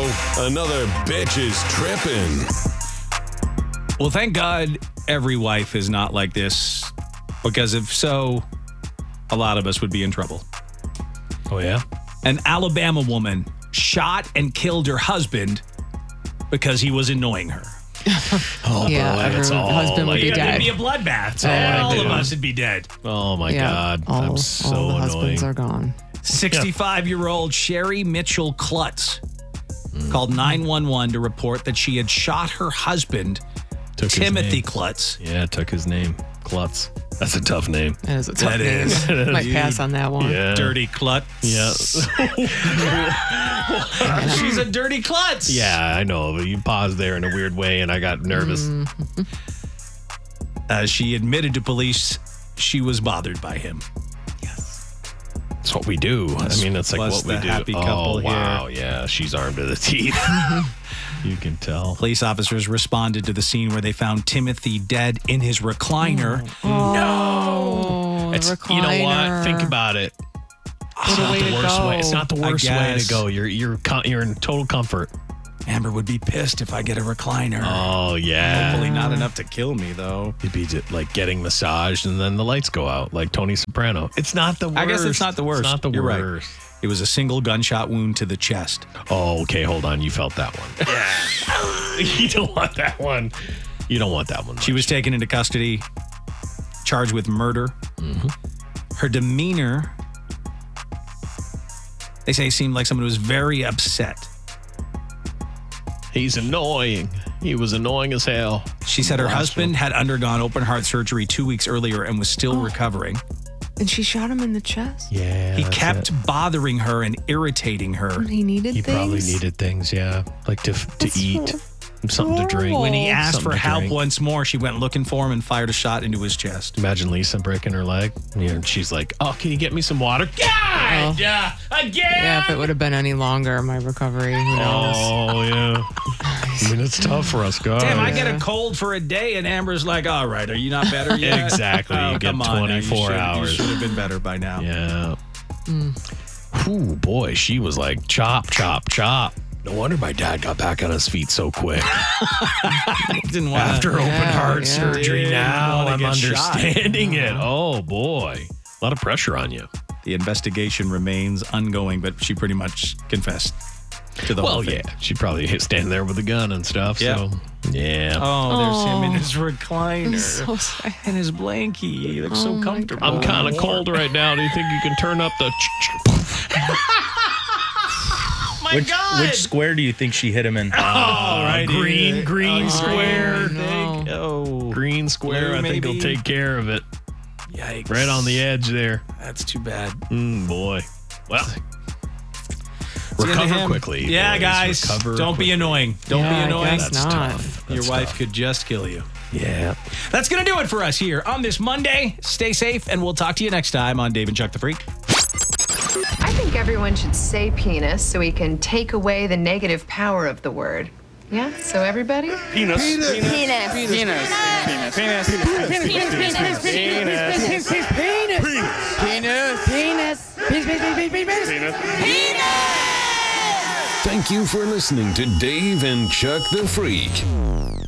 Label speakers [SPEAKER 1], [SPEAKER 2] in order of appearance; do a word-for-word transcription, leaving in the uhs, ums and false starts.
[SPEAKER 1] Another bitch is tripping.
[SPEAKER 2] Well, thank God every wife is not like this, because if so, a lot of us would be in trouble.
[SPEAKER 3] Oh, yeah?
[SPEAKER 2] An Alabama woman shot and killed her husband because he was annoying her.
[SPEAKER 3] Oh,
[SPEAKER 4] Yeah,
[SPEAKER 3] boy,
[SPEAKER 4] everyone-
[SPEAKER 3] it's all
[SPEAKER 4] husband would
[SPEAKER 3] like,
[SPEAKER 4] be
[SPEAKER 2] It'd
[SPEAKER 4] dead.
[SPEAKER 2] be a bloodbath.
[SPEAKER 4] Yeah,
[SPEAKER 2] all
[SPEAKER 3] I
[SPEAKER 2] of
[SPEAKER 3] do.
[SPEAKER 2] us would be dead.
[SPEAKER 3] Oh, my
[SPEAKER 4] Yeah,
[SPEAKER 3] God.
[SPEAKER 4] all,
[SPEAKER 3] I'm so
[SPEAKER 4] all the
[SPEAKER 3] annoying.
[SPEAKER 4] husbands are gone.
[SPEAKER 2] sixty-five-year-old Sherry Mitchell Klutz called nine one one to report that she had shot her husband,
[SPEAKER 3] Took his
[SPEAKER 2] Timothy
[SPEAKER 3] name.
[SPEAKER 2] Klutz.
[SPEAKER 3] Yeah, took his name. Klutz. That's a tough name.
[SPEAKER 4] That is a tough
[SPEAKER 2] That
[SPEAKER 4] name.
[SPEAKER 2] is.
[SPEAKER 4] Might pass on that one.
[SPEAKER 3] Yeah.
[SPEAKER 2] Dirty Klutz.
[SPEAKER 3] Yeah.
[SPEAKER 2] She's a dirty Klutz.
[SPEAKER 3] Yeah, I know. But you paused there in a weird way, and I got nervous.
[SPEAKER 4] Mm.
[SPEAKER 2] Uh, she admitted to police she was bothered by him.
[SPEAKER 3] That's what we do. I mean, that's like
[SPEAKER 2] Plus
[SPEAKER 3] what we
[SPEAKER 2] the
[SPEAKER 3] do.
[SPEAKER 2] happy couple
[SPEAKER 3] oh,
[SPEAKER 2] here.
[SPEAKER 3] wow. Yeah, she's armed to the teeth. You can tell.
[SPEAKER 2] Police officers responded to the scene where they found Timothy dead in his recliner.
[SPEAKER 4] Oh,
[SPEAKER 3] It's,
[SPEAKER 4] recliner.
[SPEAKER 3] you know what? Think about it.
[SPEAKER 4] What a way
[SPEAKER 3] The
[SPEAKER 4] to
[SPEAKER 3] worst
[SPEAKER 4] go.
[SPEAKER 3] way. It's not the
[SPEAKER 2] I
[SPEAKER 3] worst way
[SPEAKER 2] guess.
[SPEAKER 3] to go. You're you're co- you're in total comfort.
[SPEAKER 2] Amber would be pissed if I get a recliner.
[SPEAKER 3] Oh yeah.
[SPEAKER 2] Hopefully not enough to kill me, though.
[SPEAKER 3] You'd be just, like getting massaged and then the lights go out like Tony Soprano. It's not the worst.
[SPEAKER 2] I guess it's not the worst.
[SPEAKER 3] It's not the
[SPEAKER 2] You're right.
[SPEAKER 3] worst.
[SPEAKER 2] It was a single gunshot wound to the chest.
[SPEAKER 3] Oh, okay. Hold on. You felt that one. Yeah. You don't want that one. You don't want that one.
[SPEAKER 2] She was taken into custody, charged with murder.
[SPEAKER 3] Mm-hmm.
[SPEAKER 2] Her demeanor, they say, seemed like someone who was very upset.
[SPEAKER 3] He's annoying. He was annoying as hell.
[SPEAKER 2] She said her
[SPEAKER 3] Last
[SPEAKER 2] husband had undergone open heart surgery two weeks earlier and was still
[SPEAKER 3] Oh.
[SPEAKER 2] recovering.
[SPEAKER 4] And she shot him in the chest?
[SPEAKER 3] Yeah.
[SPEAKER 2] He
[SPEAKER 3] that's
[SPEAKER 2] kept
[SPEAKER 3] it.
[SPEAKER 2] bothering her and irritating her.
[SPEAKER 4] He needed
[SPEAKER 3] He
[SPEAKER 4] things?
[SPEAKER 3] probably needed things. Yeah, like to to
[SPEAKER 4] That's
[SPEAKER 3] eat, something to drink.
[SPEAKER 4] horrible.
[SPEAKER 2] When he asked
[SPEAKER 3] Something
[SPEAKER 2] for
[SPEAKER 3] to
[SPEAKER 2] help
[SPEAKER 3] drink.
[SPEAKER 2] once more, she went looking for him and fired a shot into his chest.
[SPEAKER 3] Imagine Lisa breaking her leg. Yeah, and she's like, "Oh, can you get me some water?" God, yeah, again.
[SPEAKER 4] Yeah, if it would have been any longer, my recovery, who knows?
[SPEAKER 3] Oh yeah. I mean, it's tough for us guys.
[SPEAKER 2] Damn, I get a cold for a day, and Amber's like, all right, are you not better yet?
[SPEAKER 3] Exactly.
[SPEAKER 2] Oh,
[SPEAKER 3] You get
[SPEAKER 2] come on now. You
[SPEAKER 3] twenty-four
[SPEAKER 2] should-
[SPEAKER 3] hours.
[SPEAKER 2] You should have been better by now.
[SPEAKER 3] Yeah. Ooh, boy, she was like chop, chop, chop. No wonder my dad got back on his feet so quick.
[SPEAKER 2] Didn't want
[SPEAKER 3] After open
[SPEAKER 4] Yeah,
[SPEAKER 3] heart
[SPEAKER 4] yeah.
[SPEAKER 3] surgery,
[SPEAKER 2] Didn't
[SPEAKER 3] now
[SPEAKER 2] wanna
[SPEAKER 3] I'm
[SPEAKER 2] get shot.
[SPEAKER 3] understanding it. Oh boy, a lot of pressure on you.
[SPEAKER 2] The investigation remains ongoing, but she pretty much confessed to the
[SPEAKER 3] Well,
[SPEAKER 2] whole thing.
[SPEAKER 3] yeah, she'd probably hit standing there with a gun and stuff.
[SPEAKER 2] Yeah.
[SPEAKER 3] So, yeah.
[SPEAKER 2] Oh, there's him in
[SPEAKER 4] Oh.
[SPEAKER 2] his recliner.
[SPEAKER 4] So sad.
[SPEAKER 2] and his blankie. He looks
[SPEAKER 4] Oh
[SPEAKER 2] so
[SPEAKER 4] my
[SPEAKER 2] comfortable.
[SPEAKER 3] I'm kind of cold right now. Do you think you can turn up the?
[SPEAKER 2] My
[SPEAKER 5] Which,
[SPEAKER 2] God.
[SPEAKER 5] which square do you think she hit him in?
[SPEAKER 2] Oh, right.
[SPEAKER 3] green, green
[SPEAKER 2] Oh,
[SPEAKER 3] square.
[SPEAKER 4] no.
[SPEAKER 2] Oh,
[SPEAKER 3] Green square.
[SPEAKER 2] Blue,
[SPEAKER 3] I think
[SPEAKER 2] maybe?
[SPEAKER 3] he'll take care of it.
[SPEAKER 2] yikes.
[SPEAKER 3] Right on the edge there.
[SPEAKER 2] That's too bad.
[SPEAKER 3] Mm, boy. Well,
[SPEAKER 2] See you
[SPEAKER 3] recover
[SPEAKER 2] him.
[SPEAKER 3] quickly.
[SPEAKER 2] Yeah,
[SPEAKER 3] boys.
[SPEAKER 2] guys.
[SPEAKER 3] Recover
[SPEAKER 2] Don't be
[SPEAKER 3] quickly.
[SPEAKER 2] annoying. Don't
[SPEAKER 4] Yeah,
[SPEAKER 2] be
[SPEAKER 4] I
[SPEAKER 2] annoying.
[SPEAKER 4] guess
[SPEAKER 3] That's
[SPEAKER 4] not.
[SPEAKER 3] tough.
[SPEAKER 2] Your
[SPEAKER 3] That's
[SPEAKER 2] wife
[SPEAKER 3] tough.
[SPEAKER 2] could just kill you.
[SPEAKER 3] Yeah.
[SPEAKER 2] That's going to do it for us here on this Monday. Stay safe, and we'll talk to you next time on Dave and Chuck the Freak.
[SPEAKER 6] I think everyone should say penis so we can take away the negative power of the word. Yeah? So everybody?
[SPEAKER 7] Penis. Penis.
[SPEAKER 6] Penis.
[SPEAKER 7] Penis. Penis. Penis. Penis. Penis. Penis. Penis.
[SPEAKER 1] Thank you for listening to Dave and Chuck the Freak.